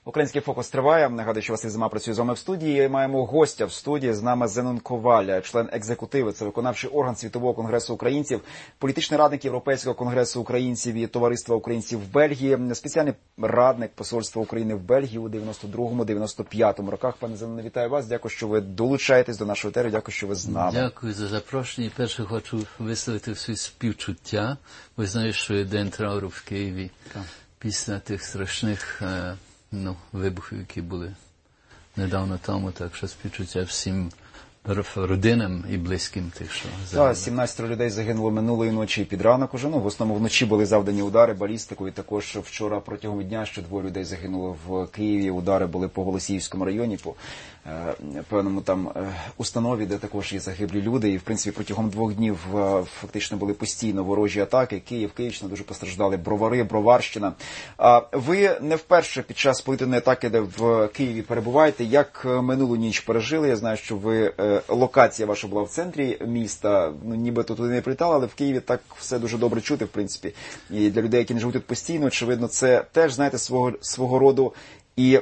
Український фокус триває. Нагадую, що Василь Зима працює з вами в студії. Маємо гостя в студії. З нами Зенон Коваль, член екзекутиви. Це виконавчий орган Світового конгресу українців, політичний радник Європейського конгресу українців і Товариства українців в Бельгії, спеціальний радник Посольства України в Бельгії у 92-95 роках. Пане Зеноне, вітаю вас. Дякую, що ви долучаєтесь до нашої етери. Дякую, що ви з нами. Дякую за запрошення. Перше хочу висловити всі співчуття. Ви знаєте, що є День трауру в Києві після тих страшних вибухів, які були недавно тому, так що співчуття всім родинам і близьким тих, що загинули. 17 людей загинуло минулої ночі під ранок уже. В основному вночі були завдані удари балістикою. Також вчора протягом дня ще 2 людей загинуло в Києві. Удари були по Голосіївському районі, по певному там установі, де також є загиблі люди. І, в принципі, протягом 2 днів фактично були постійно ворожі атаки. Київ, Київщина, дуже постраждали Бровари, Броварщина. Ви не вперше під час повітряної атаки, де в Києві перебуваєте. Як минулу ніч пережили? Я знаю, що ви локація ваша була в центрі міста, нібито туди не прилітали, але в Києві так все дуже добре чути, в принципі. І для людей, які не живуть тут постійно, очевидно, це теж, знаєте, свого роду і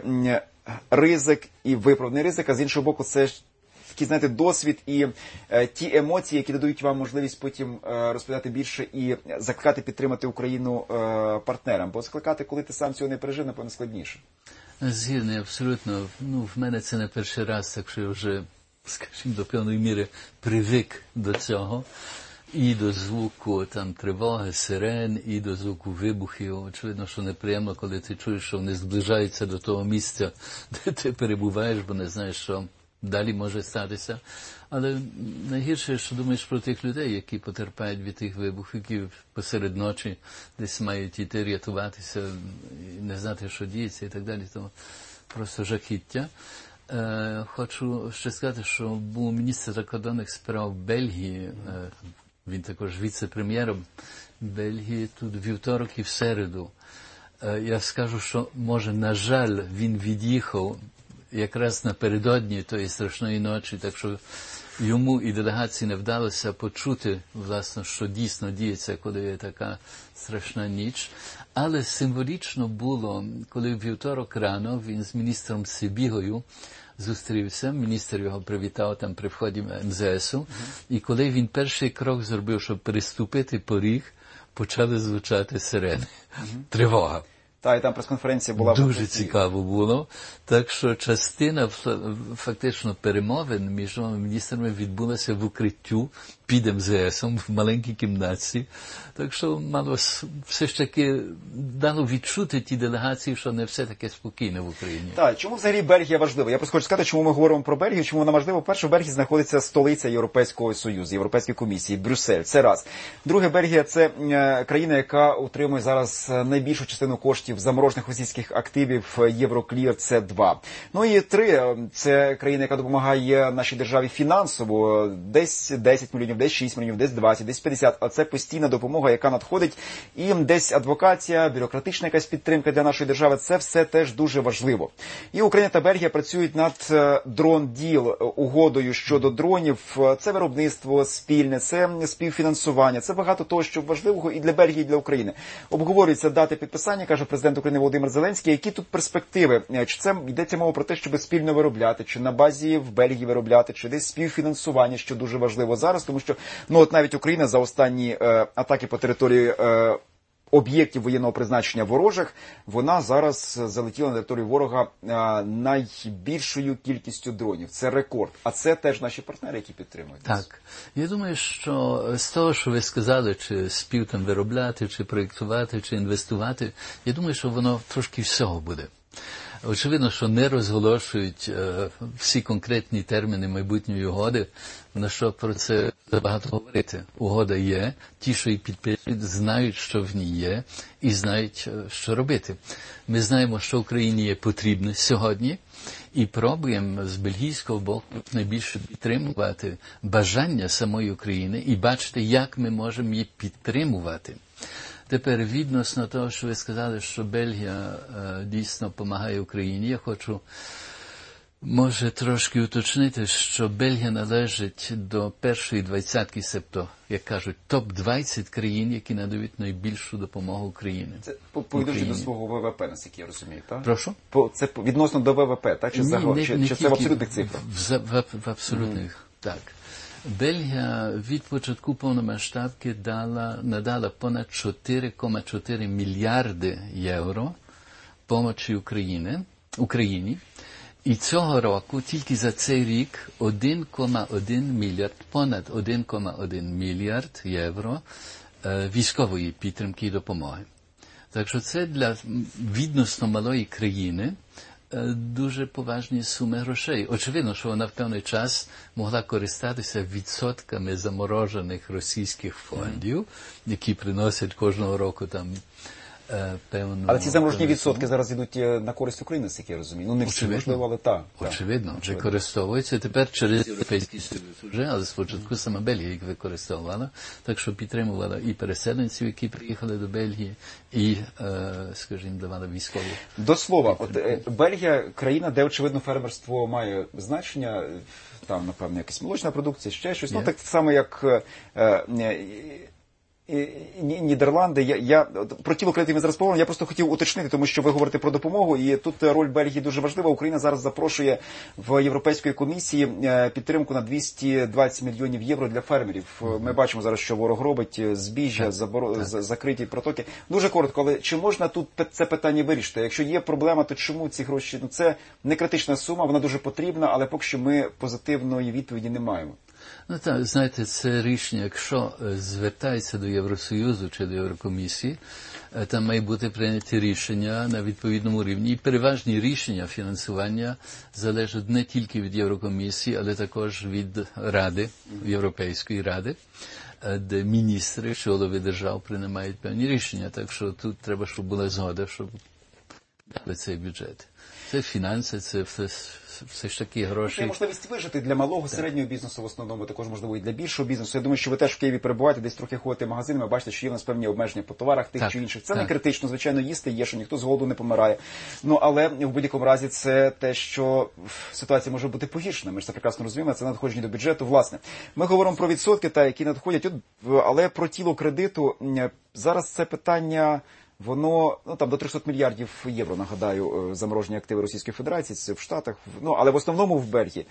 ризик, і виправданий ризик, а з іншого боку, це такий, знаєте, досвід і ті емоції, які додають вам можливість потім розповідати більше і закликати підтримати Україну партнерам. Бо закликати, коли ти сам цього не пережив, напевно, складніше. Згідний, абсолютно. В мене це не перший раз, так що я вже, скажімо, до певної міри привик до цього. І до звуку там тривоги, сирен, і до звуку вибухів. Очевидно, що неприємно, коли ти чуєш, що вони зближаються до того місця, де ти перебуваєш, бо не знаєш, що далі може статися. Але найгірше, що думаєш про тих людей, які потерпають від тих вибухів, які посеред ночі десь мають йти рятуватися, і не знати, що діється і так далі. То просто жахіття. Хочу ще сказати, що був міністр закордонних справ Бельгії, він також віце-прем'єром Бельгії, тут вівторок і в середу. Я скажу, що, може, на жаль, він від'їхав якраз напередодні тої страшної ночі, так що йому і делегації не вдалося почути, власне, що дійсно діється, коли є така страшна ніч. Але символічно було, коли в вівторок рано він з міністром Сибігою зустрівся, міністр його привітав там при вході МЗСу, і коли він перший крок зробив, щоб переступити поріг, почали звучати сирени. Тривога. І там прес-конференція була. Дуже цікаво було. Так що частина фактично перемовин між двома міністрами відбулася в укриттю під МЗСом в маленькій кімнатці. Так що мало все ж таки дало відчути ті делегації, що не все таке спокійно в Україні. Так, чому взагалі Бельгія важлива? Я просто хочу сказати, чому ми говоримо про Бельгію, чому вона важлива. Перше, в Бельгії знаходиться столиця Європейського Союзу, Європейської комісії, Брюссель. Це раз. Друге, Бельгія – це країна, яка утримує зараз найбільшу частину коштів заморожених російських активів Євроклір, це 2. І 3, це країна, яка допомагає нашій державі фінансово, десь 10 мільйонів, десь 6 мільйонів, десь 20, десь 50, а це постійна допомога, яка надходить, і десь адвокація, бюрократична якась підтримка для нашої держави, це все теж дуже важливо. І Україна та Бельгія працюють над дрон-діл, угодою щодо дронів, це виробництво спільне, це співфінансування, це багато того, що важливого і для Бельгії, і для України. Обговорюються дати підписання, каже президент України Володимир Зеленський, які тут перспективи, чи це йдеться мова про те, щоб спільно виробляти, чи на базі в Бельгії виробляти, чи десь співфінансування, що дуже важливо зараз, тому що навіть Україна за останні атаки по території об'єктів воєнного призначення ворожих, вона зараз залетіла на територію ворога найбільшою кількістю дронів. Це рекорд. А це теж наші партнери, які підтримують нас. Так. Я думаю, що з того, що ви сказали, чи спів там виробляти, чи проєктувати, чи інвестувати, я думаю, що воно трошки всього буде. Очевидно, що не розголошують всі конкретні терміни майбутньої угоди, на що про це багато говорити. Угода є, ті, що її підписують, знають, що в ній є, і знають, що робити. Ми знаємо, що Україні є потрібно сьогодні, і пробуємо з бельгійського боку найбільше підтримувати бажання самої України і бачити, як ми можемо її підтримувати. Тепер, відносно того, що ви сказали, що Бельгія дійсно допомагає Україні, я хочу Може трошки уточнити, що Бельгія належить до першої двадцятки, себто, як кажуть, топ-20 країн, які надають найбільшу допомогу Україні. Це повідомлюючи до свого ВВП, наскільки я розумію, так? Прошу? Це відносно до ВВП, так? Чи це в абсолютних цифрах? В абсолютних, так. Бельгія від початку повномасштабки надала понад 4,4 мільярди євро помочі Україні. І цього року, тільки за цей рік, 1,1 мільярд, понад 1,1 мільярд євро військової підтримки і допомоги. Так що це для відносно малої країни дуже поважні суми грошей. Очевидно, що вона в певний час могла користатися відсотками заморожених російських фондів, які приносять кожного року там певну... Але ці заморожені відсотки зараз йдуть на користь України, наскільки я розумію. Ну, не всі, можливо, але так. Очевидно, використовуються тепер через Європейський Союз вже, але спочатку сама Бельгія їх використовувала, так що підтримувала і переселенців, які приїхали до Бельгії, і, скажімо, давала військові. До слова, от Бельгія – країна, де, очевидно, фермерство має значення, там, напевно, якась молочна продукція, ще щось. Ну, так само, як Нідерланди. Я про тіло кредитів ми зараз поговоримо. Я просто хотів уточнити, тому що ви говорите про допомогу, і тут роль Бельгії дуже важлива. Україна зараз запрошує в Європейської комісії підтримку на 220 мільйонів євро для фермерів. Ми бачимо зараз, що ворог робить, збіжжя, закриті протоки. Дуже коротко, але чи можна тут це питання вирішити? Якщо є проблема, то чому ці гроші? Ну, це не критична сума, вона дуже потрібна, але поки що ми позитивної відповіді не маємо. Ну так, знаєте, це рішення, якщо звертається до Євросоюзу чи до Єврокомісії, там має бути прийняті рішення на відповідному рівні. І переважні рішення фінансування залежать не тільки від Єврокомісії, але також від Ради, Європейської Ради, де міністри чи голови держав приймають певні рішення. Так що тут треба, щоб була згода, щоб дали цей бюджет. Це фінанси, це все ж таки гроші. Це можливість вижити для малого, середнього бізнесу в основному, також можливо і для більшого бізнесу. Я думаю, що ви теж в Києві перебуваєте, десь трохи ходите магазинами, бачите, що є в нас певні обмеження по товарах тих чи інших. Це не критично, звичайно, їсти є, що ніхто з голоду не помирає. Ну, але в будь-якому разі це те, що ситуація може бути погіршена. Ми ж це прекрасно розуміємо, це надходження до бюджету. Власне, ми говоримо про відсотки, які надходять, але про тіло кредиту зараз це питання... Воно, там до 300 мільярдів євро, нагадаю, заморожені активи Російської Федерації, це в Штатах, але в основному в Бельгії.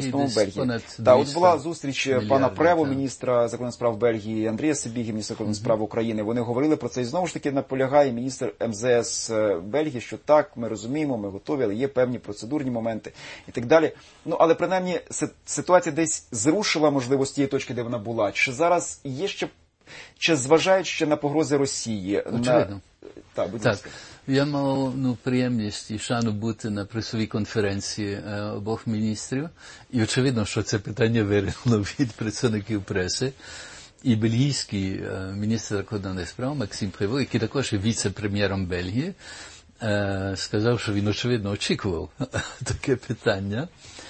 От була зустріч пана Прево, міністра закордонних справ Бельгії, Андрія Сибіги, міністра закордонних справ України. Вони говорили про це і знову ж таки наполягає міністр МЗС Бельгії, що так, ми розуміємо, ми готові, але є певні процедурні моменти і так далі. Але принаймні ситуація десь зрушила, можливо, з тієї точки, де вона була. Чи зараз є ще, чи зважаючи на погрози Росії? Очевидно. Будь ласка. Я мав приємність і шану бути на пресовій конференції обох міністрів. І очевидно, що це питання виринуло від представників преси. І бельгійський міністр закордонних справ Максим Прево, який також є віце-прем'єром Бельгії, сказав, що він очевидно очікував таке питання.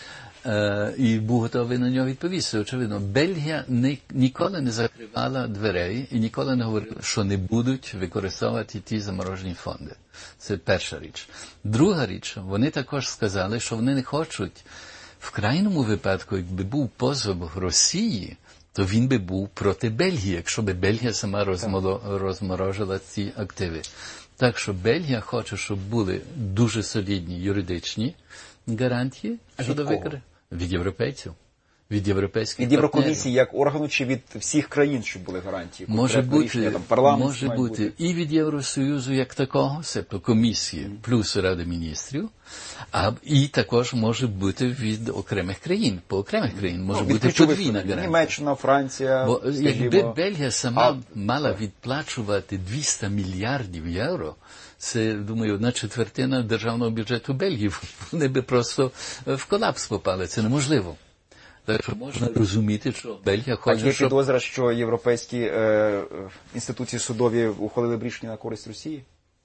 І був готовий на нього відповісти. Очевидно, Бельгія ніколи не закривала дверей і ніколи не говорила, що не будуть використовувати ті заморожені фонди. Це перша річ. Друга річ, вони також сказали, що вони не хочуть, в крайньому випадку, якби був позов Росії, то він би був проти Бельгії, якщо би Бельгія сама розморожила ці активи. Так що Бельгія хоче, щоб були дуже солідні юридичні гарантії щодо використання. Від європейців, від європейських партнерів. Від Єврокомісії як органу чи від всіх країн, щоб були гарантії? Може бути і від Євросоюзу як такого, тобто комісії плюс Ради міністрів, і також може бути від окремих країн. По окремих країн може бути подвійна гарантія. Німеччина, Франція, бо якби Бельгія сама мала відплачувати 200 мільярдів євро, це, думаю, 1/4 державного бюджету Бельгії. Вони би просто в колапс попали. Це неможливо. Так що можна розуміти, що Бельгія хоче, щоб... А є підозра, що європейські інституції судові ухвалили б рішення на користь Росії?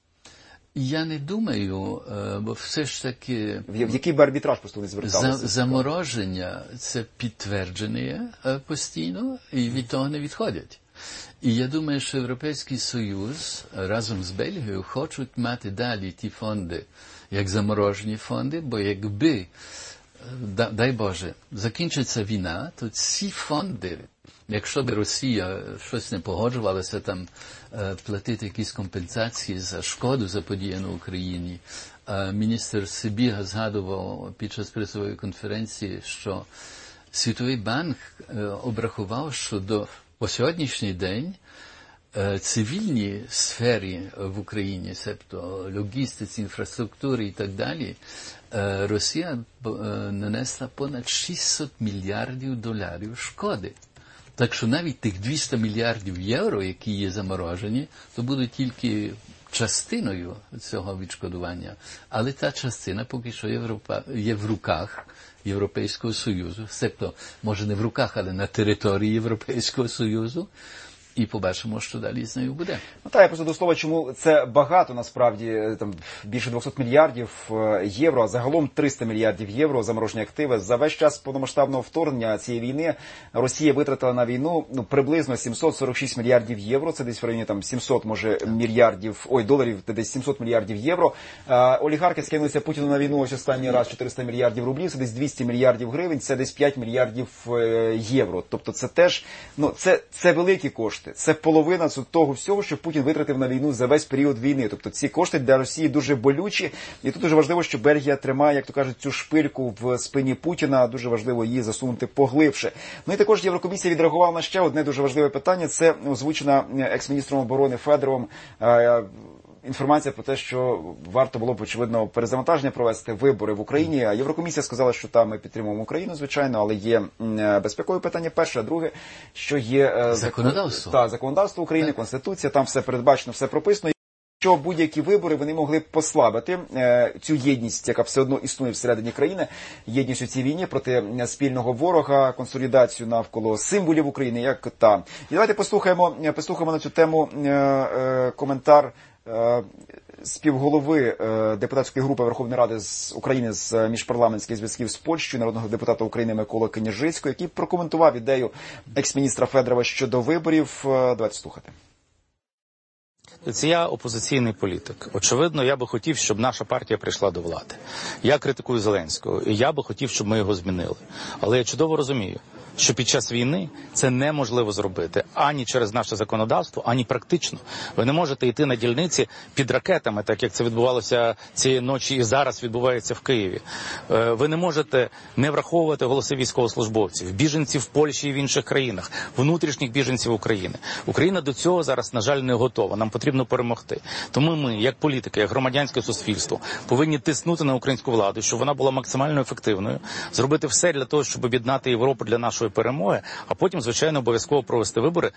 Я не думаю, бо все ж таки... В який би арбітраж просто вони зверталися? Замороження – це підтвердження постійно, і від того не відходять. І я думаю, що Європейський Союз разом з Бельгією хочуть мати далі ті фонди, як заморожені фонди, бо якби дай Боже, закінчиться війна, то ці фонди, якщо б Росія щось не погоджувалася там платити якісь компенсації за шкоду заподіяну Україні, міністр Сибіга згадував під час пресової конференції, що Світовий банк обрахував, що по сьогоднішній день цивільній сфері в Україні, себто логістиці, інфраструктури і так далі, Росія нанесла понад 600 мільярдів доларів шкоди. Так що навіть тих 200 мільярдів євро, які є заморожені, то будуть тільки частиною цього відшкодування. Але та частина поки що є в руках Європейського Союзу, себто, може не в руках, але на території Європейського Союзу. І побачимо, що далі з нею буде. Ну, так, я просто до слова, чому це багато, насправді, там, більше 200 мільярдів євро, а загалом 300 мільярдів євро заморожені активи. За весь час повномасштабного вторгнення цієї війни Росія витратила на війну приблизно 746 мільярдів євро, це десь в районі там 700, може, доларів, десь 700 мільярдів євро. Олігархи скинулися Путіну на війну ось останній раз 400 мільярдів рублів, це десь 200 мільярдів гривень, це десь 5 мільярдів євро. Тобто це теж, це великі кошти. Це половина того всього, що Путін витратив на війну за весь період війни. Тобто ці кошти для Росії дуже болючі. І тут дуже важливо, що Бельгія тримає, як то кажуть, цю шпильку в спині Путіна. Дуже важливо її засунути поглибше. Ну і також Єврокомісія відреагувала на ще одне дуже важливе питання. Це озвучена екс-міністром оборони Федоровим інформація про те, що варто було б, очевидно, перезавантаження провести, вибори в Україні. А Єврокомісія сказала, що там ми підтримуємо Україну, звичайно, але є безпекові питання перше, а друге, що є законодавство України, Конституція, там все передбачено, все прописано. Що будь-які вибори вони могли б послабити цю єдність, яка все одно існує всередині країни, єдність у цій війні проти спільного ворога, консолідацію навколо символів України, як та. І давайте послухаємо на цю тему коментар співголови депутатської групи Верховної Ради з України з міжпарламентських зв'язків з Польщею, народного депутата України Миколи Княжицького, який прокоментував ідею екс-міністра Федорова щодо виборів. Давайте слухати. Це я опозиційний політик. Очевидно, я би хотів, щоб наша партія прийшла до влади. Я критикую Зеленського, і я би хотів, щоб ми його змінили. Але я чудово розумію, що під час війни це неможливо зробити ані через наше законодавство, ані практично. Ви не можете йти на дільниці під ракетами, так як це відбувалося цієї ночі і зараз відбувається в Києві. Ви не можете не враховувати голоси військовослужбовців, біженців в Польщі і в інших країнах, внутрішніх біженців України. Україна до цього зараз, на жаль, не готова. Нам потрібно перемогти. Тому ми, як політики, як громадянське суспільство, повинні тиснути на українську владу, щоб вона була максимально ефективною, зробити все для того, щоб об'єднати Європу для нашої перемоги, а потім, звичайно, обов'язково провести вибори.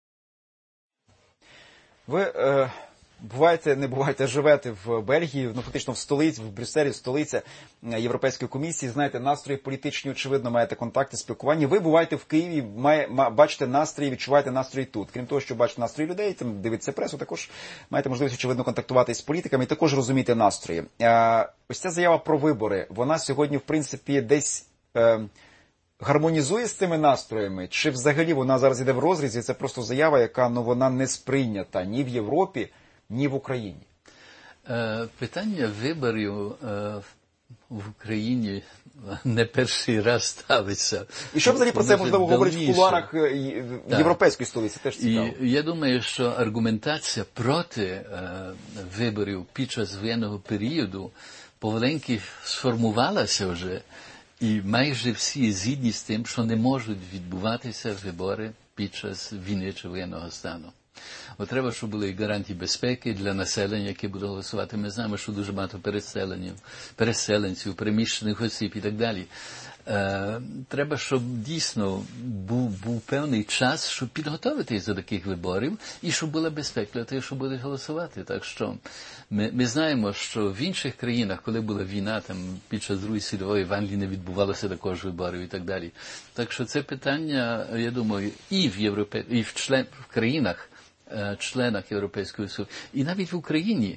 Ви не буваєте, живете в Бельгії, фактично в столиці, в Брюсселі, столиця Європейської комісії, знаєте настрої політичні, очевидно, маєте контакти, спілкування. Ви буваєте в Києві, бачите настрої, відчуваєте настрої тут. Крім того, що бачите настрої людей, там дивитеся пресу, також маєте можливість, очевидно, контактувати з політиками і також розуміти настрої. Ось ця заява про вибори, вона сьогодні, в принципі, десь гармонізує з цими настроями? Чи взагалі вона зараз йде в розрізі? Це просто заява, яка вона не сприйнята ні в Європі, ні в Україні? Питання виборів в Україні не перший раз ставиться. І що взагалі про це, можливо, говорить в кулуарах європейської столиці? Теж цікаво. І я думаю, що аргументація проти виборів під час воєнного періоду поволеньки сформувалася вже, і майже всі згідні з тим, що не можуть відбуватися вибори під час війни чи воєнного стану. Треба, щоб були і гарантії безпеки для населення, яке буде голосувати. Ми знаємо, що дуже багато переселенців, переміщених осіб і так далі. Треба, щоб дійсно був певний час, щоб підготуватися до таких виборів і щоб була безпека для тих, що будуть голосувати. Так що ми знаємо, що в інших країнах, коли була війна, там під час Другої світової в Англії не відбувалося також виборів і так далі. Так що це питання, я думаю, і в країнах, членах Європейського Союзу, і навіть в Україні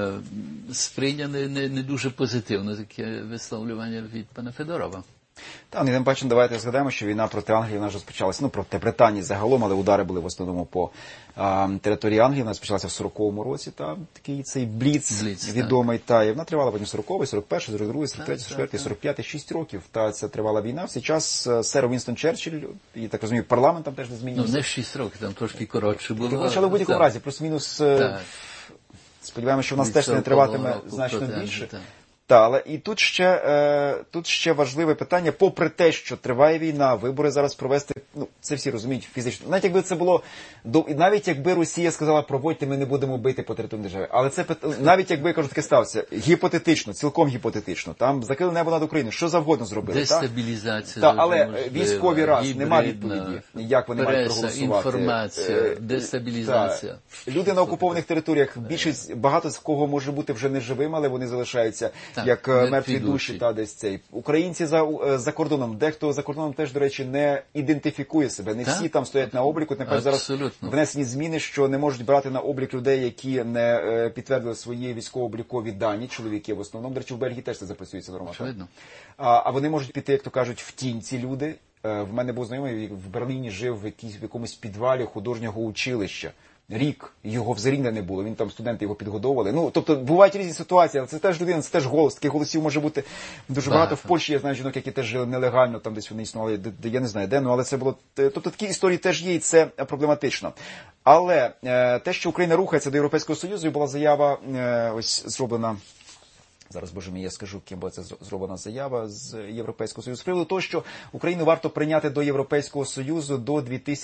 сприйняли не дуже позитивно таке висловлювання від пана Федорова. Та, не тим паче, давайте згадаємо, що війна проти Англії вона ж розпочалася, ну, проти Британії загалом, але удари були в основному по території Англії. Вона розпочалася в 40-му році, та такий цей бліц відомий. Та, і вона тривала потім 40-й, 41-й, 42-й, 43-й, 44-й, 45-й, 6 років. Та це тривала війна. В цей час сер Вінстон Черчилль, і так розумію, парламент там теж не змінився. Ну, не 6 років, там трошки коротше було. Але в будь-якому разі, плюс-мінус, сподіваємося, що в нас теж не триватиме значно більше. Так, але і тут ще важливе питання, попри те, що триває війна, вибори зараз провести, ну, це всі розуміють фізично. Навіть якби це було, навіть якби Росія сказала, проводьте, ми не будемо бити по території держави. Але це, навіть якби, я кажу, таке стався, гіпотетично, цілком гіпотетично, там закрили небо над Україною, що завгодно зробили. Дестабілізація. Так, але військові раз, нема відповіді, як вони мають проголосувати. Інформація, дестабілізація. Люди на окупованих територіях, багато з кого може бути вже не живим, але вони залишаються як мертві душі та десь цей. Українці за кордоном, дехто за кордоном теж, до речі, не ідентифікує себе. Не всі там стоять на обліку. Тепер зараз внесені зміни, що не можуть брати на облік людей, які не підтвердили свої військово-облікові дані, чоловіки в основному. До речі, в Бельгії теж це запрацюється нормально. А вони можуть піти, як то кажуть, в тінь ці люди. В мене був знайомий, в Берліні жив в якомусь підвалі художнього училища. Рік його взагалі не було, він там, студенти його підгодовували. Ну, тобто, бувають різні ситуації, але це теж людина, це теж голос, таких голосів може бути дуже багато. В Польщі я знаю жінок, які теж жили нелегально, там десь вони існували, я не знаю де, ну, але це було, тобто такі історії теж є, і це проблематично. Але те, що Україна рухається до Європейського Союзу, і була заява ось зроблена, зараз, боже мій, я скажу, ким була це зроблена заява з Європейського Союзу. З приводу того, що Україну варто прийняти до Європейського Союзу до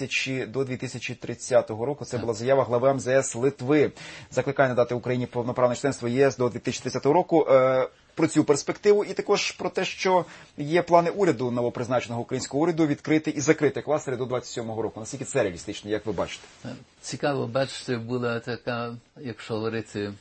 2030 року. Це була заява глави МЗС Литви. Закликає надати Україні повноправне членство ЄС до 2030 року. Про цю перспективу і також про те, що є плани уряду, новопризначеного українського уряду, відкрити і закрити кластери до 27-го року. Наскільки це реалістично, як ви бачите? Цікаво, бачите, була така, якщо говорити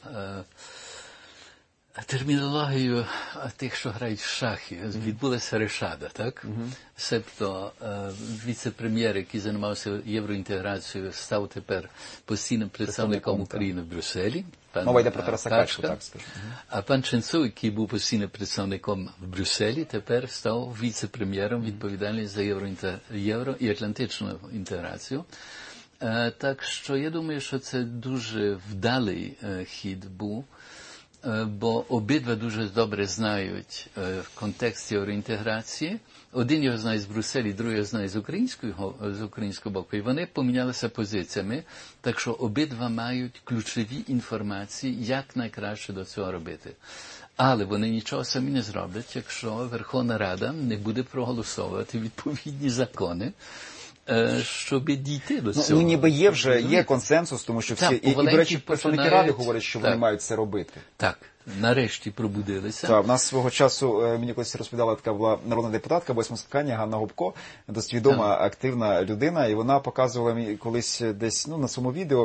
термінологію тих, що грають в шахи, відбулася решада, так? Себто віце-прем'єр, який займався євроінтеграцією, став тепер постійним представником України в Брюсселі. Мова йде про Тараса Качку, так скажу. А пан Ченцов, який був постійним представником в Брюсселі, тепер став віце-прем'єром, відповідальним за євро і атлантичну інтеграцію. Так що я думаю, що це дуже вдалий хід був. Бо обидва дуже добре знають контекст євроінтеграції. Один його знає з Брюсселі, другий його знає з українського боку. І вони помінялися позиціями, так що обидва мають ключові інформації, як найкраще до цього робити. Але вони нічого самі не зроблять, якщо Верховна Рада не буде проголосовувати відповідні закони, щоб дійти до цього. Ну, ніби є консенсус, тому що всі, і, до речі, представники Ради говорять, що вони мають це робити. Так, нарешті пробудилися. Так, в нас свого часу, мені колись розповідала, така була народна депутатка 8-го скликання Ганна Гопко, досить відома, активна людина, і вона показувала мені колись десь, на своєму відео,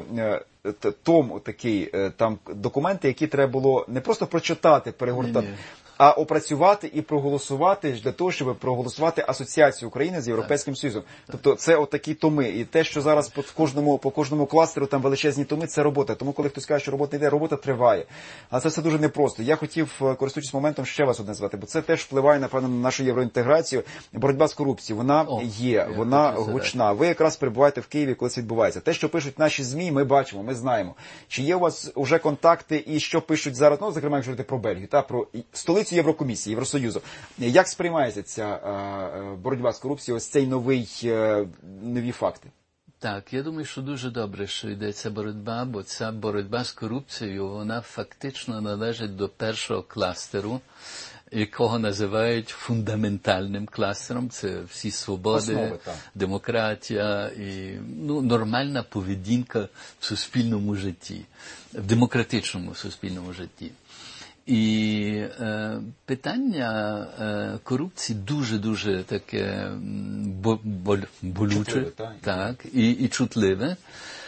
том такий, там документи, які треба було не просто прочитати, перегортати, а опрацювати і проголосувати для того, щоб проголосувати асоціацію України з Європейським Союзом. Тобто це отакі томи. І те, що зараз по кожному кластеру там величезні томи, це робота. Тому коли хтось каже, що робота йде, робота триває. А це все дуже непросто. Я хотів, користуючись моментом, ще вас одне звати, бо це теж впливає, напевно, на нашу євроінтеграцію. Боротьба з корупцією, вона є, вона гучна. Ви якраз перебуваєте в Києві, коли це відбувається. Те, що пишуть наші ЗМІ, ми бачимо, ми знаємо. Чи є у вас вже контакти і що пишуть зараз, зокрема, якщо говорити про Бельгію, про столицю Єврокомісії, Євросоюзу. Як сприймається ця боротьба з корупцією, ось цей нові факти? Так, я думаю, що дуже добре, що йде ця боротьба, бо ця боротьба з корупцією, вона фактично належить до першого кластеру, якого називають фундаментальним кластером. Це всі свободи, основи, демократія і нормальна поведінка в суспільному житті, в демократичному суспільному житті. І питання корупції дуже-дуже таке болюче, і чутливе.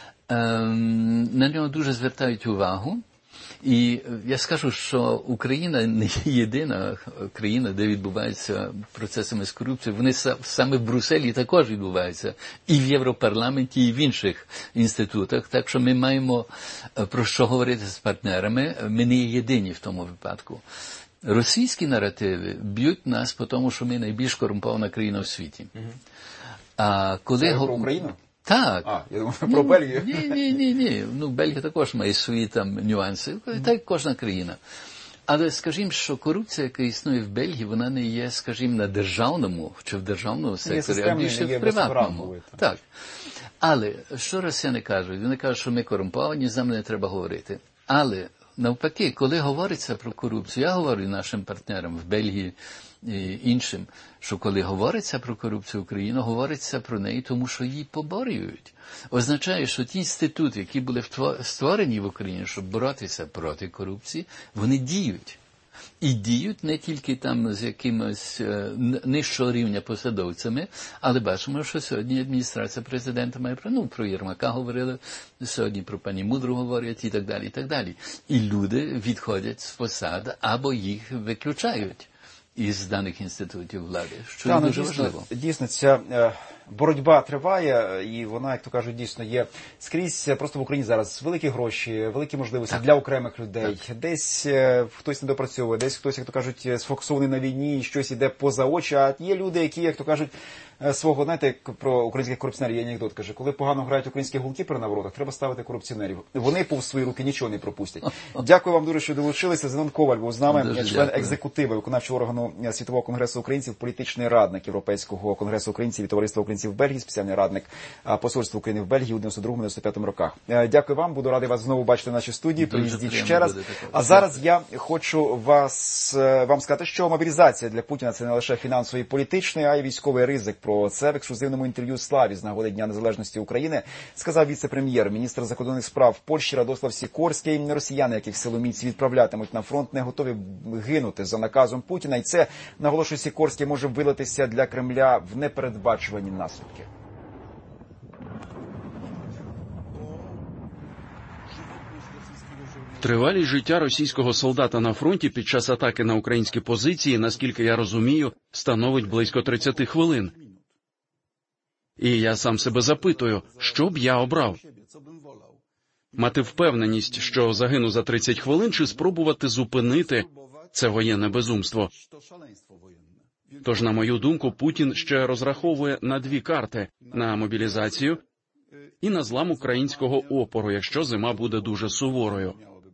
На нього дуже звертають увагу. І я скажу, що Україна не є єдина країна, де відбуваються процесами з корупцією. Вони саме в Брюсселі також відбуваються. І в Європарламенті, і в інших інститутах. Так що ми маємо про що говорити з партнерами. Ми не є єдині в тому випадку. Російські наративи б'ють нас по тому, що ми найбільш корумпована країна в світі. А коли Це про Україну? Так. Я думаю, про Бельгію. Ні. Бельгія також має свої там нюанси, так як кожна країна. Але, скажімо, що корупція, яка існує в Бельгії, вона не є, скажімо, на державному чи в державному секторі, а більше в приватному. Так. Але, що росіяни кажуть? Вони кажуть, що ми корумповані, з нами не треба говорити. Але, навпаки, коли говориться про корупцію, я говорю нашим партнерам в Бельгії і іншим, що коли говориться про корупцію в Україні, говориться про неї, тому що її поборюють. Означає, що ті інститути, які були створені в Україні, щоб боротися проти корупції, вони діють. І діють не тільки там з якимось нижчого рівня посадовцями, але бачимо, що сьогодні адміністрація президента має про Єрмака говорили, сьогодні про пані Мудру говорять і так далі, і так далі. І люди відходять з посад або їх виключають із даних інститутів влади, що є дуже важливо. Дійсно, ця боротьба триває, і вона, як то кажуть, дійсно є скрізь. Просто в Україні зараз великі гроші, великі можливості для окремих людей. Десь хтось не допрацьовує, десь хтось, як то кажуть, сфокусований на війні, щось іде поза очі. А є люди, які, як то кажуть, свого, знаєте, про українських корупціонерів є анекдот, каже, коли погано грають українські голкіпери на воротах, треба ставити корупціонерів. Вони повз свої руки нічого не пропустять. Дякую вам дуже, що долучилися. Зенон Коваль був з нами, член екзекутиви виконавчого органу Світового конгресу українців, політичний радник Європейського конгресу українців і Товариства українців в Бельгії, спеціальний радник посольства України в Бельгії у 92-95 роках. Дякую вам, буду радий вас знову бачити в нашій студії. Приїздіть ще раз. А зараз я хочу вам сказати, що мобілізація для Путіна – це не лише фінансовий і політичний, а й військовий ризик. Про це в ексклюзивному інтерв'ю Славі з нагоди Дня Незалежності України сказав віце-прем'єр, міністр закордонних справ Польщі Радослав Сікорський. Росіяни, яких силоміць відправлятимуть на фронт, не готові гинути за наказом Путіна. І це, наголошує Сікорський, може вилитися для Кремля в непередбачувані наслідки. Тривалість життя російського солдата на фронті під час атаки на українські позиції, наскільки я розумію, становить близько 30 хвилин. І я сам себе запитую, що б я обрав? Мати впевненість, що загину за 30 хвилин, чи спробувати зупинити це воєнне безумство? Тож, на мою думку, Путін ще розраховує на дві карти – на мобілізацію і на злам українського опору, якщо зима буде дуже суворою.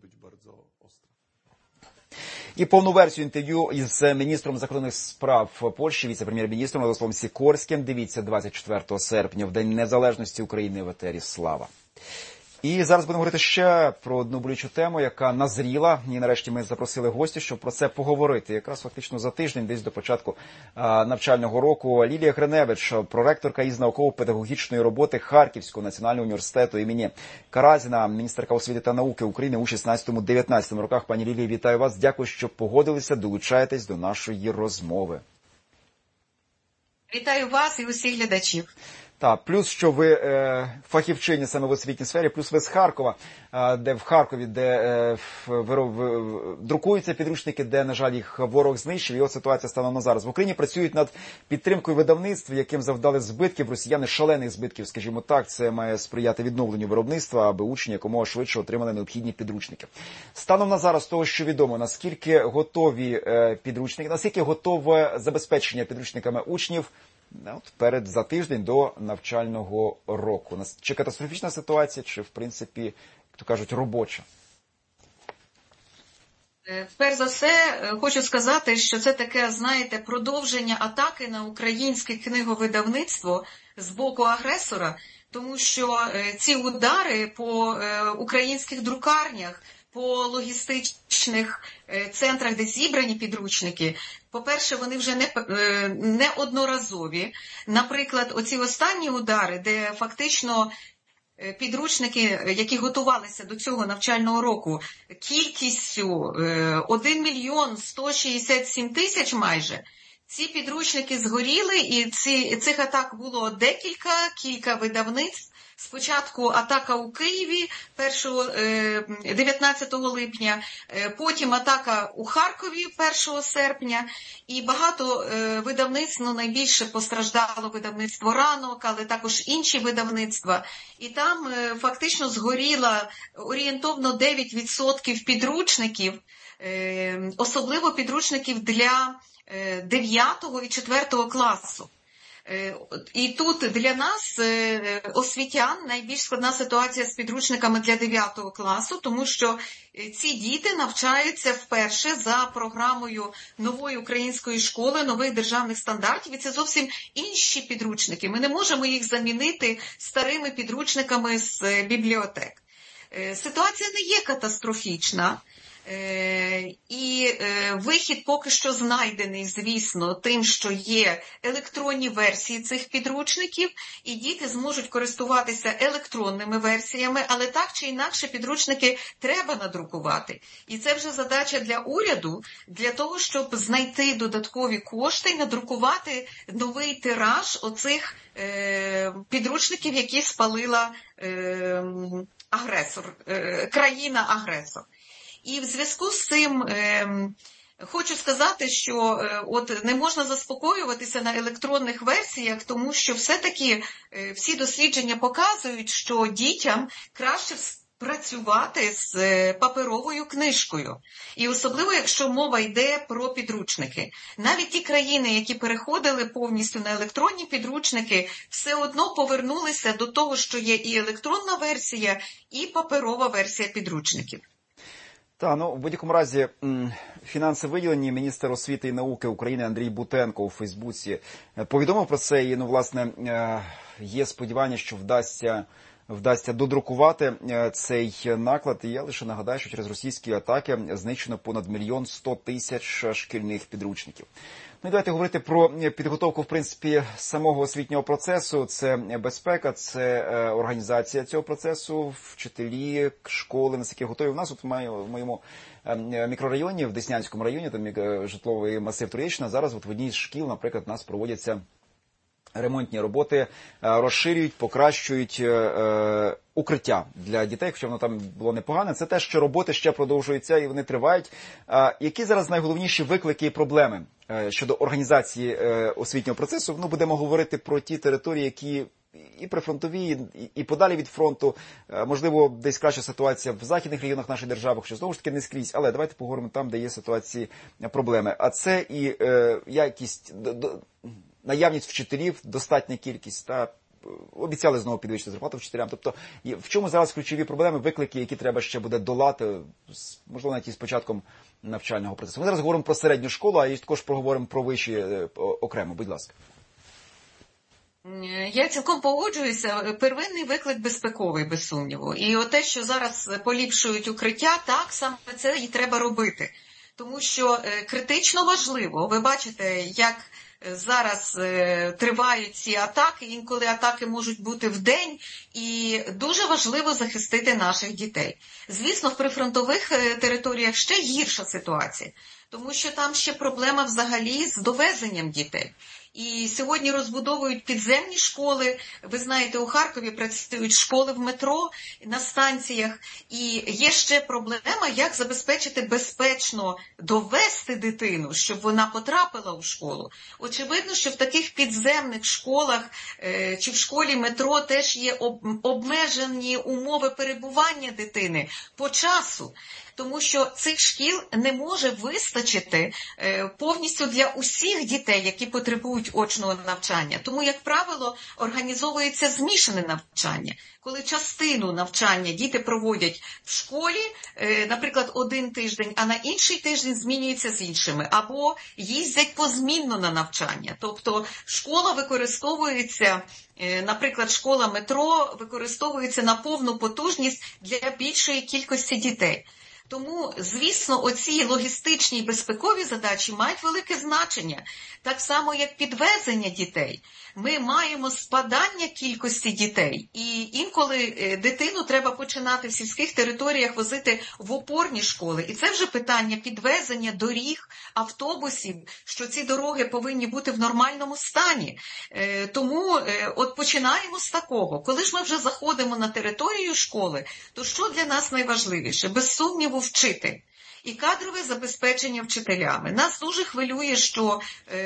І повну версію інтерв'ю із міністром закордонних справ Польщі, віце-прем'єр-міністром Радославом Сікорським. Дивіться 24 серпня, в День Незалежності України в етері «Слава». І зараз будемо говорити ще про одну болючу тему, яка назріла. І нарешті ми запросили гостя, щоб про це поговорити. Якраз фактично за тиждень, десь до початку навчального року, Лілія Гриневич, проректорка із науково-педагогічної роботи Харківського національного університету імені Каразіна, міністерка освіти та науки України у 16-19 роках. Пані Лілії, вітаю вас. Дякую, що погодилися, долучаєтесь до нашої розмови. Вітаю вас і усіх глядачів. Так, плюс, що ви фахівчині саме в освітній сфері, плюс ви з Харкова, де в Харкові, де друкуються підручники, де, на жаль, їх ворог знищив, і от ситуація станом на зараз. В Україні працюють над підтримкою видавництв, яким завдали збитків, росіяни шалених збитків, скажімо так, це має сприяти відновленню виробництва, аби учні якомога швидше отримали необхідні підручники. Станом на зараз, того, що відомо, наскільки готові підручники, наскільки готове забезпечення підручниками учнів, перед за тиждень до навчального року. Чи катастрофічна ситуація, чи, в принципі, як то кажуть, робоча? Перш за все, хочу сказати, що це таке, знаєте, продовження атаки на українське книговидавництво з боку агресора, тому що ці удари по українських друкарнях, по логістичних центрах, де зібрані підручники, по-перше, вони вже не одноразові. Наприклад, оці останні удари, де фактично підручники, які готувалися до цього навчального року, кількістю 1 мільйон 167 тисяч майже, ці підручники згоріли, і цих атак було кілька видавництв Спочатку атака у Києві 19 липня, потім атака у Харкові 1 серпня, і багато видавництв, найбільше постраждало видавництво «Ранок», але також інші видавництва. І там фактично згоріло орієнтовно 9% підручників, особливо підручників для 9 і 4 класу. І тут для нас, освітян, найбільш складна ситуація з підручниками для 9 класу, тому що ці діти навчаються вперше за програмою нової української школи, нових державних стандартів, і це зовсім інші підручники. Ми не можемо їх замінити старими підручниками з бібліотек. Ситуація не є катастрофічна. І вихід поки що знайдений, звісно, тим, що є електронні версії цих підручників, і діти зможуть користуватися електронними версіями, але так чи інакше підручники треба надрукувати. І це вже задача для уряду, для того, щоб знайти додаткові кошти і надрукувати новий тираж оцих підручників, які спалила країна-агресор. І в зв'язку з цим хочу сказати, що не можна заспокоюватися на електронних версіях, тому що все-таки всі дослідження показують, що дітям краще працювати з паперовою книжкою. І особливо, якщо мова йде про підручники. Навіть ті країни, які переходили повністю на електронні підручники, все одно повернулися до того, що є і електронна версія, і паперова версія підручників. Так, в будь-якому разі фінанси виділені. Міністр освіти і науки України Андрій Бутенко у Фейсбуці повідомив про це. І, власне, є сподівання, що вдасться додрукувати цей наклад. І я лише нагадаю, що через російські атаки знищено понад 1 100 000 шкільних підручників. І давайте говорити про підготовку, в принципі, самого освітнього процесу. Це безпека, це організація цього процесу, вчителі, школи, наскільки готові. У нас в моєму мікрорайоні, в Деснянському районі, там житловий масив Троєщина, зараз в одній з шкіл, наприклад, у нас проводяться ремонтні роботи, розширюють, покращують укриття для дітей, хоча воно там було непогане. Це те, що роботи ще продовжуються і вони тривають. Які зараз найголовніші виклики і проблеми щодо організації освітнього процесу? Будемо говорити про ті території, які і прифронтові, і подалі від фронту. Можливо, десь краща ситуація в західних регіонах нашої держави, що знову ж таки не скрізь. Але давайте поговоримо там, де є ситуації, проблеми. А це і якість, наявність вчителів, достатня кількість, та обіцяли знову підвищити зарплату вчителям. Тобто, в чому зараз ключові проблеми, виклики, які треба ще буде долати, можливо, навіть і з початком навчального процесу? Ми зараз говоримо про середню школу, а і також поговоримо про вищі окремо. Будь ласка. Я цілком погоджуюся. Первинний виклик безпековий, без сумніву. І те, що зараз поліпшують укриття, так, саме це і треба робити. Тому що критично важливо, ви бачите, як зараз тривають ці атаки, інколи атаки можуть бути вдень, і дуже важливо захистити наших дітей. Звісно, в прифронтових територіях ще гірша ситуація, тому що там ще проблема взагалі з довезенням дітей. І сьогодні розбудовують підземні школи. Ви знаєте, у Харкові працюють школи в метро, на станціях. І є ще проблема, як забезпечити безпечно довести дитину, щоб вона потрапила у школу. Очевидно, що в таких підземних школах чи в школі метро теж є обмежені умови перебування дитини по часу. Тому що цих шкіл не може вистачити повністю для усіх дітей, які потребують очного навчання. Тому, як правило, організовується змішане навчання. Коли частину навчання діти проводять в школі, наприклад, один тиждень, а на інший тиждень змінюються з іншими. Або їздять позмінно на навчання. Тобто школа використовується, наприклад, школа метро використовується на повну потужність для більшої кількості дітей. Тому, звісно, оці логістичні і безпекові задачі мають велике значення. Так само, як підвезення дітей. Ми маємо спадання кількості дітей. І інколи дитину треба починати в сільських територіях возити в опорні школи. І це вже питання підвезення доріг, автобусів, що ці дороги повинні бути в нормальному стані. Тому от починаємо з такого. Коли ж ми вже заходимо на територію школи, то що для нас найважливіше? Без сумніву, вчитель. І кадрове забезпечення вчителями. Нас дуже хвилює, що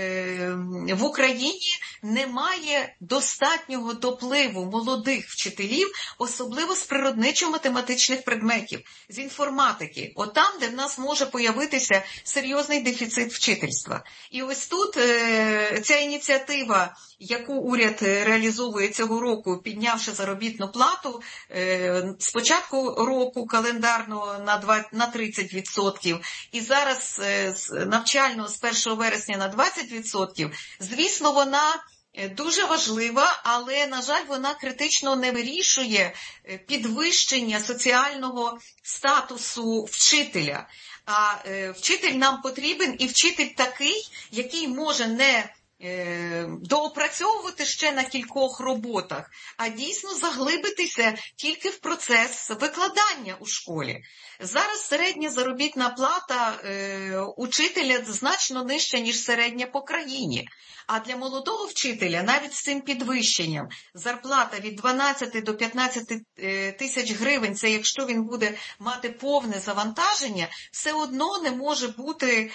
в Україні немає достатнього допливу молодих вчителів, особливо з природничо-математичних предметів, з інформатики. От там, де в нас може появитися серйозний дефіцит вчительства. І ось тут ця ініціатива, яку уряд реалізовує цього року, піднявши заробітну плату, з початку року календарного на 30%, і зараз навчального з 1 вересня на 20%, звісно, вона дуже важлива, але, на жаль, вона критично не вирішує підвищення соціального статусу вчителя. А вчитель нам потрібен, і вчитель такий, який може не доопрацьовувати ще на кількох роботах, а дійсно заглибитися тільки в процес викладання у школі. Зараз середня заробітна плата учителя значно нижча, ніж середня по країні. А для молодого вчителя навіть з цим підвищенням зарплата від 12 до 15 тисяч гривень, це якщо він буде мати повне завантаження, все одно не може бути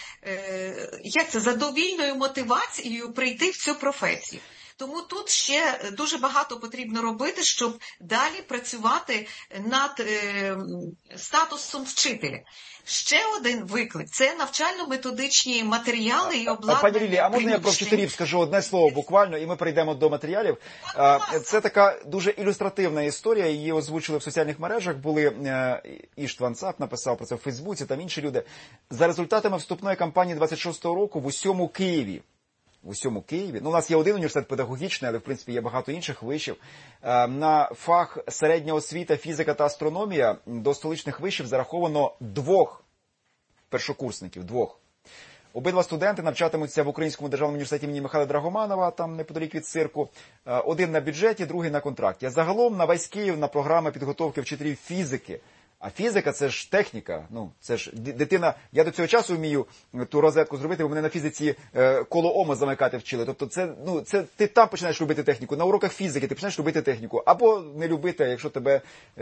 задовільною мотивацією прийти в цю професію. Тому тут ще дуже багато потрібно робити, щоб далі працювати над статусом вчителя. Ще один виклик – це навчально-методичні матеріали і обладнання. Пані Лілі, а можна я про вчителів скажу одне слово буквально, і ми перейдемо до матеріалів? Це така дуже ілюстративна історія, її озвучили в соціальних мережах, були Іштван Цап написав про це в Фейсбуці, там інші люди. За результатами вступної кампанії 26-го року в усьому Києві, ну, у нас є один університет педагогічний, але, в принципі, є багато інших вишів. На фах середня освіта, фізика та астрономія до столичних вишів зараховано 2 першокурсників. Обидва студенти навчатимуться в Українському державному університеті імені Михайла Драгоманова, там неподалік від цирку. Один на бюджеті, другий на контракті. А загалом на весь Київ на програми підготовки вчителів фізики. А фізика – це ж техніка, це ж дитина, я до цього часу вмію ту розетку зробити, бо мене на фізиці коло Ома замикати вчили. Тобто це ти там починаєш робити техніку, на уроках фізики ти починаєш робити техніку, або не любити, якщо тебе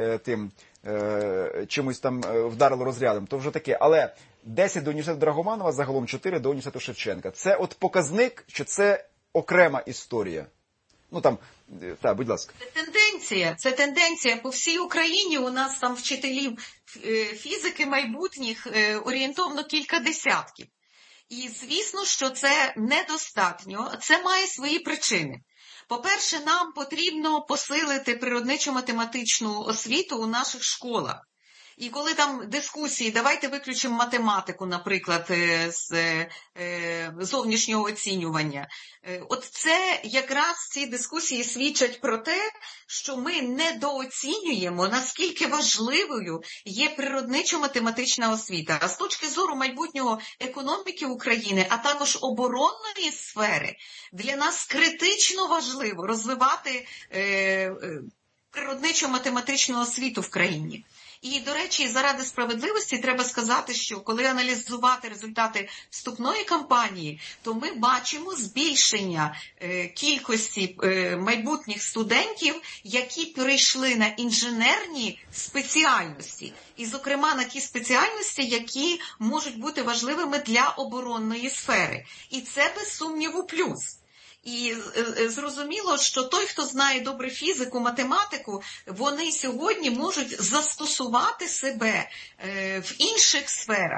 чимось там вдарило розрядом, то вже таке. Але 10 до університету Драгоманова, загалом 4 до університету Шевченка. Це от показник, що це окрема історія. Будь ласка. Це тенденція. По всій Україні у нас там вчителів фізики майбутніх орієнтовно кілька десятків. І звісно, що це недостатньо, це має свої причини. По-перше, нам потрібно посилити природничо-математичну освіту у наших школах. І коли там дискусії, давайте виключимо математику, наприклад, з зовнішнього оцінювання. От це якраз ці дискусії свідчать про те, що ми недооцінюємо, наскільки важливою є природничо-математична освіта. А з точки зору майбутнього економіки України, а також оборонної сфери, для нас критично важливо розвивати природничо-математичну освіту в країні. І, до речі, заради справедливості треба сказати, що коли аналізувати результати вступної кампанії, то ми бачимо збільшення кількості майбутніх студентів, які перейшли на інженерні спеціальності. І, зокрема, на ті спеціальності, які можуть бути важливими для оборонної сфери. І це, без сумніву, плюс. І зрозуміло, що той, хто знає добре фізику, математику, вони сьогодні можуть застосувати себе в інших сферах.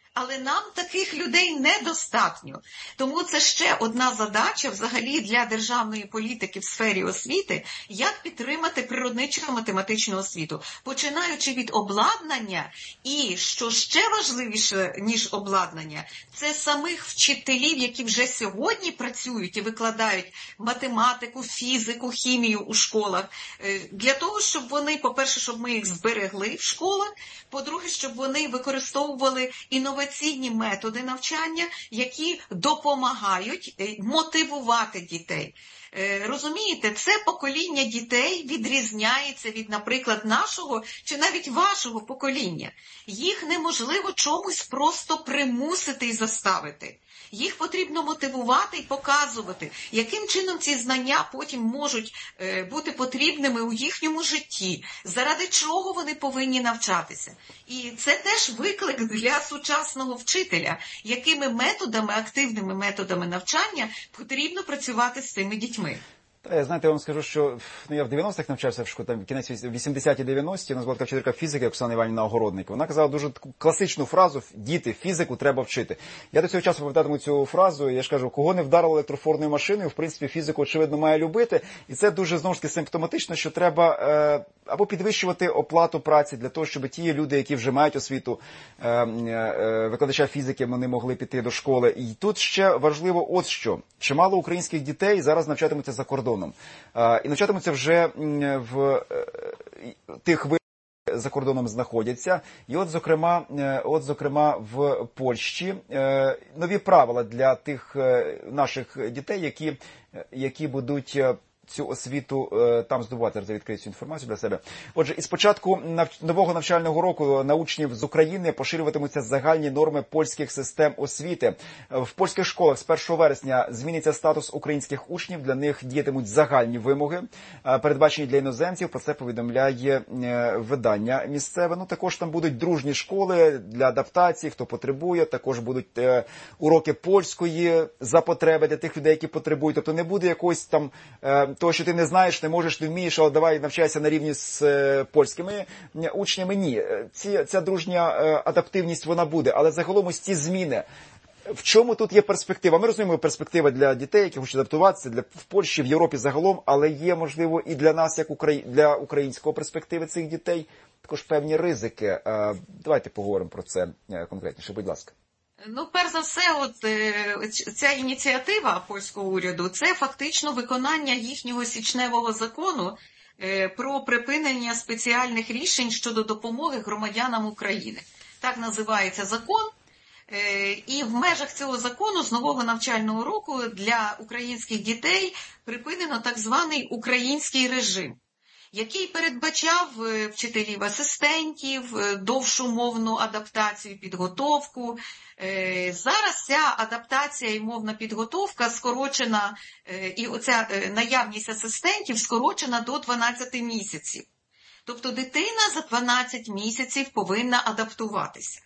Але нам таких людей недостатньо. Тому це ще одна задача взагалі для державної політики в сфері освіти, як підтримати природничо-математичну освіту, починаючи від обладнання і, що ще важливіше, ніж обладнання, це самих вчителів, які вже сьогодні працюють і викладають математику, фізику, хімію у школах, для того, щоб вони, по-перше, щоб ми їх зберегли в школах, по-друге, щоб вони використовували інноваційні методи навчання, які допомагають мотивувати дітей. Розумієте, це покоління дітей відрізняється від, наприклад, нашого чи навіть вашого покоління. Їх неможливо чомусь просто примусити і заставити. Їх потрібно мотивувати і показувати, яким чином ці знання потім можуть бути потрібними у їхньому житті, заради чого вони повинні навчатися. І це теж виклик для сучасного вчителя, якими методами, активними методами навчання потрібно працювати з цими дітьми. Знаєте, я вам скажу, що я в 90-х навчався в школі, там кінець 80-ті, 90-ті, у нас була така вчителька фізики Оксана Іванівна Огородник. Вона казала дуже таку класичну фразу: діти, фізику треба вчити. Я до цього часу пам'ятатиму цю фразу, і я ж кажу, кого не вдарило електрофорною машиною, в принципі, фізику, очевидно, має любити. І це дуже, знову ж таки, симптоматично, що треба або підвищувати оплату праці для того, щоб ті люди, які вже мають освіту викладача фізики, вони могли піти до школи. І тут ще важливо от що. Чимало українських дітей зараз навчатимуться за кордоном. І навчатимуться вже в тих вишах, за кордоном знаходяться. І от, зокрема, в Польщі нові правила для тих наших дітей, які будуть цю освіту там здобувати. Зараз відкрию цю інформацію для себе. Отже, із початку нового навчального року на учнів з України поширюватимуться загальні норми польських систем освіти. В польських школах з 1 вересня зміниться статус українських учнів, для них діятимуть загальні вимоги, передбачені для іноземців, про це повідомляє видання місцеве. Ну, також там будуть дружні школи для адаптації, хто потребує, також будуть уроки польської за потреби для тих людей, які потребують. Тобто не буде якогось там того, що ти не знаєш, не можеш, не вмієш, але давай навчайся на рівні з польськими учнями. Ні, ця дружня адаптивність, вона буде, але загалом ось ці зміни. В чому тут є перспектива? Ми розуміємо, перспектива для дітей, які хочуть адаптуватися, в Польщі, в Європі загалом, але є, можливо, і для нас, як для українського перспективи цих дітей, також певні ризики. Давайте поговоримо про це конкретніше, будь ласка. Ну, перш за все, ця ініціатива польського уряду – це фактично виконання їхнього січневого закону про припинення спеціальних рішень щодо допомоги громадянам України. Так називається закон. І в межах цього закону з нового навчального року для українських дітей припинено так званий український режим, який передбачав вчителів-асистентів, довшу мовну адаптацію, підготовку. Зараз ця адаптація і мовна підготовка скорочена, і оця наявність асистентів скорочена до 12 місяців. Тобто дитина за 12 місяців повинна адаптуватися.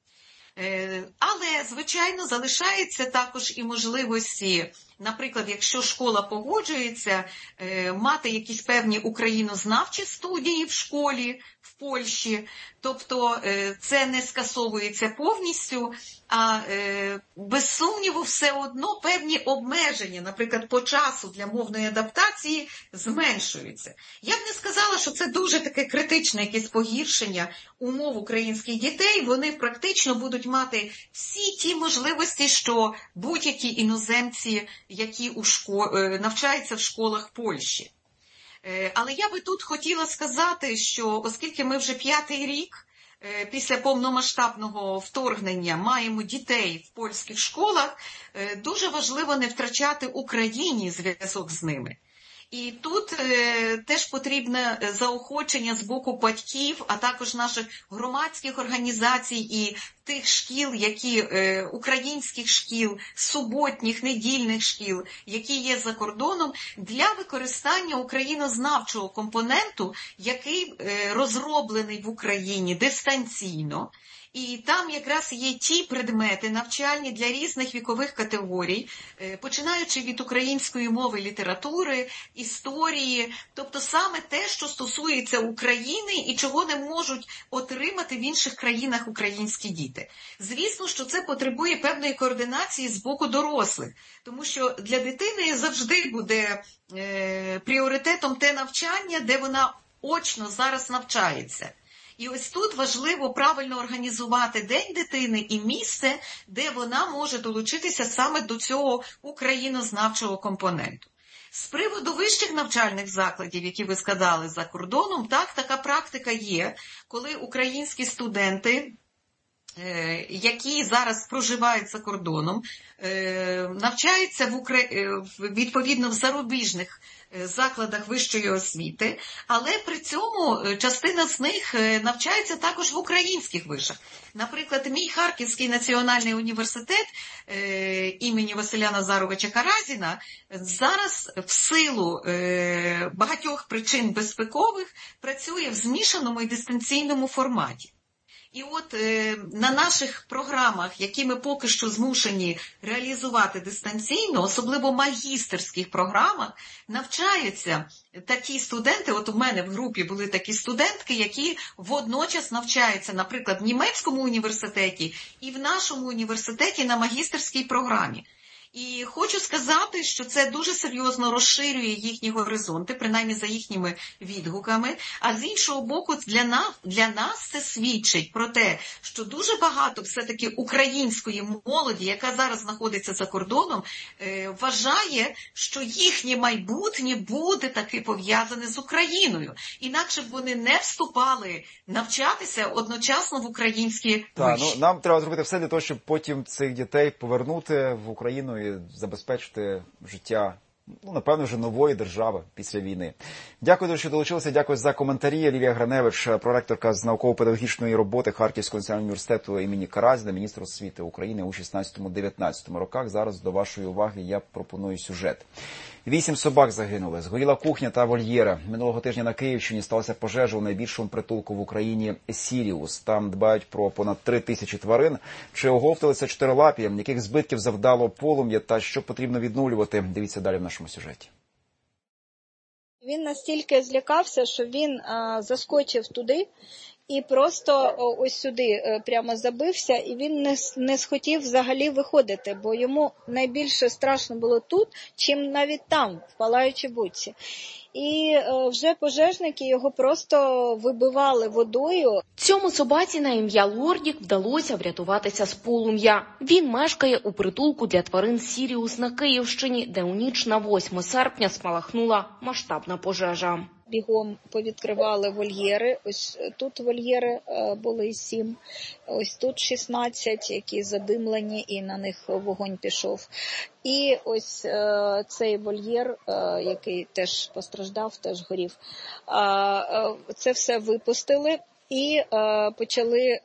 Але, звичайно, залишається також і можливості, наприклад, якщо школа погоджується, мати якісь певні українознавчі студії в школі в Польщі. Тобто це не скасовується повністю, а без сумніву все одно певні обмеження, наприклад, по часу для мовної адаптації зменшуються. Я б не сказала, що це дуже таке критичне якесь погіршення умов українських дітей. Вони практично будуть мати всі ті можливості, що будь-які іноземці, які навчаються в школах Польщі. Але я би тут хотіла сказати, що оскільки ми вже 5-й рік після повномасштабного вторгнення маємо дітей в польських школах, дуже важливо не втрачати Україні зв'язок з ними. І тут теж потрібне заохочення з боку батьків, а також наших громадських організацій і тих шкіл, українських шкіл, суботніх, недільних шкіл, які є за кордоном, для використання українознавчого компоненту, який розроблений в Україні дистанційно І там якраз є ті предмети, навчальні для різних вікових категорій, починаючи від української мови, літератури, історії, тобто саме те, що стосується України і чого не можуть отримати в інших країнах українські діти. Звісно, що це потребує певної координації з боку дорослих, тому що для дитини завжди буде пріоритетом те навчання, де вона очно зараз навчається. І ось тут важливо правильно організувати День дитини і місце, де вона може долучитися саме до цього українознавчого компоненту. З приводу вищих навчальних закладів, які ви сказали, за кордоном, так, така практика є, коли українські студенти, які зараз проживають за кордоном, навчаються відповідно в зарубіжних закладах вищої освіти, але при цьому частина з них навчається також в українських вишах. Наприклад, мій Харківський національний університет імені Василя Назаровича Каразіна зараз в силу багатьох причин безпекових працює в змішаному і дистанційному форматі. І от на наших програмах, які ми поки що змушені реалізувати дистанційно, особливо магістерських програмах, навчаються такі студенти, от у мене в групі були такі студентки, які водночас навчаються, наприклад, в німецькому університеті і в нашому університеті на магістерській програмі. І хочу сказати, що це дуже серйозно розширює їхні горизонти, принаймні за їхніми відгуками, а з іншого боку, для нас це свідчить про те, що дуже багато все-таки української молоді, яка зараз знаходиться за кордоном, вважає, що їхнє майбутнє буде таки пов'язане з Україною. Інакше б вони не вступали навчатися одночасно в українські виші. Нам треба зробити все для того, щоб потім цих дітей повернути в Україну і забезпечити життя, напевно, вже нової держави після війни. Дякую, що долучилися, дякую за коментарі. Лілія Гриневич, проректорка з науково-педагогічної роботи Харківського національного університету імені Каразіна, міністр освіти України у 16-19 роках. Зараз до вашої уваги я пропоную сюжет. 8 собак загинули, згоріла кухня та вольєра. Минулого тижня на Київщині сталася пожежа у найбільшому притулку в Україні «Сіріус». Там дбають про понад 3000 тварин. Чи оговталися чотирилапі, яких збитків завдало полум'я та що потрібно відновлювати? Дивіться далі в нашому сюжеті. Він настільки злякався, що він заскочив туди і просто ось сюди прямо забився, і він не схотів взагалі виходити, бо йому найбільше страшно було тут, чим навіть там, в палаючій будці. І вже пожежники його просто вибивали водою. Цьому собаці на ім'я Лордік вдалося врятуватися з полум'я. Він мешкає у притулку для тварин «Сіріус» на Київщині, де у ніч на 8 серпня спалахнула масштабна пожежа. Бігом повідкривали вольєри. Ось тут вольєри були 7, ось тут 16, які задимлені, і на них вогонь пішов. І ось цей вольєр, який теж постраждав, теж горів. Це все випустили і почали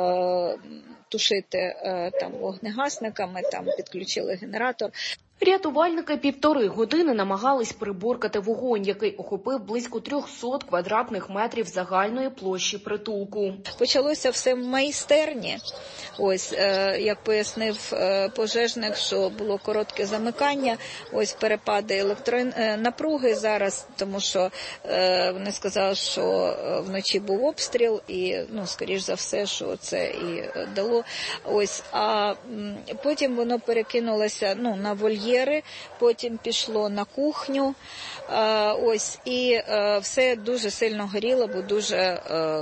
тушити там вогнегасниками, там підключили генератор. Рятувальники 1,5 години намагались приборкати вогонь, який охопив близько 300 квадратних метрів загальної площі притулку. Почалося все в майстерні. Ось, як пояснив пожежник, що було коротке замикання, ось перепади електронапруги зараз, тому що вони сказали, що вночі був обстріл і, скоріш за все, що це і дало. Ось, а потім воно перекинулося, на вольєри, потім пішло на кухню, ось, і все дуже сильно горіло, бо дуже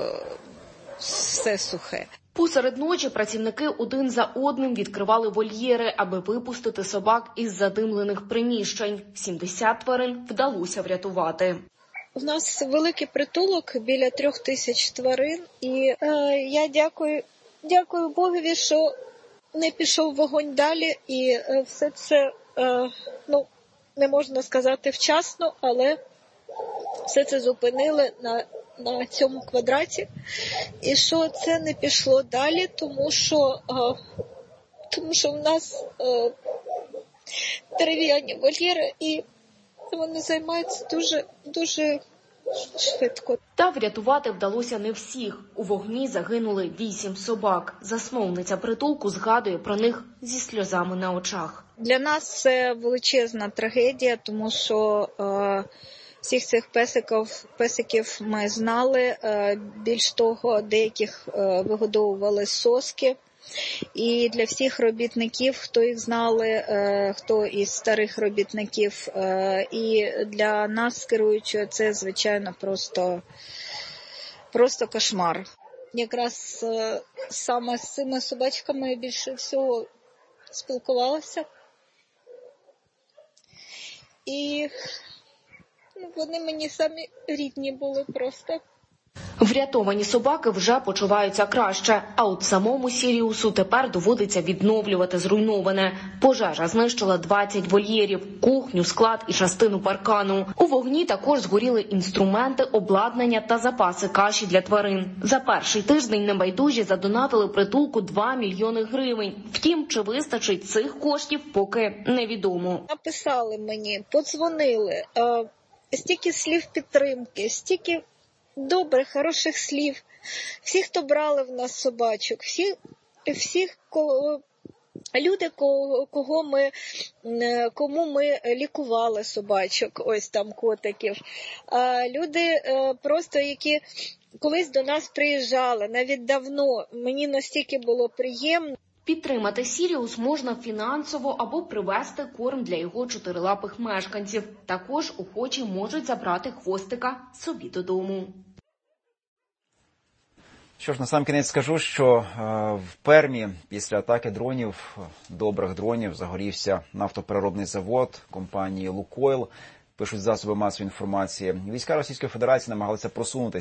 все сухе. Посеред ночі працівники один за одним відкривали вольєри, аби випустити собак із задимлених приміщень. 70 тварин вдалося врятувати. У нас великий притулок, біля 3000 тварин, і я дякую Богові, що не пішов вогонь далі, і все це, не можна сказати вчасно, але все це зупинили на цьому квадраті, і що це не пішло далі, тому що в нас дерев'яні вольєри, і вони займаються дуже, дуже швидко. Та врятувати вдалося не всіх. У вогні загинули 8 собак. Засновниця притулку згадує про них зі сльозами на очах. Для нас це величезна трагедія, тому що всіх цих песиків ми знали. Більш того, деяких вигодовували соски. І для всіх робітників, хто їх знали, хто із старих робітників, і для нас, керуючого, це, звичайно, просто кошмар. Якраз саме з цими собачками я більше всього спілкувалася. І вони мені самі рідні були просто. Врятовані собаки вже почуваються краще, а от самому Сіріусу тепер доводиться відновлювати зруйноване. Пожежа знищила 20 вольєрів, кухню, склад і частину паркану. У вогні також згоріли інструменти, обладнання та запаси каші для тварин. За перший тиждень небайдужі задонатили притулку 2 мільйони гривень. Втім, чи вистачить цих коштів, поки невідомо. Написали мені, подзвонили, стільки слів підтримки, стільки добрих, хороших слів. Всі, хто брали в нас собачок, люди, кому ми лікували собачок, ось там котиків. Люди просто, які колись до нас приїжджали, навіть давно. Мені настільки було приємно. Підтримати Сіріус можна фінансово або привезти корм для його чотирилапих мешканців. Також охочі можуть забрати хвостика собі додому. Що ж, насамкінець скажу, що в Пермі після атаки дронів, добрих дронів, загорівся нафтопереробний завод компанії «Лукойл». Пишуть засоби масової інформації. Війська Російської Федерації намагалися просунутися